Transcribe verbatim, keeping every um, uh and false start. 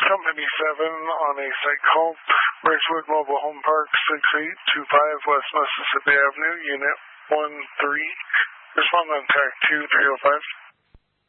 Company seven on a site called Ridgewood Mobile Home Park, six eight two five West Mississippi Avenue, Unit one three. Respond on track two three oh five.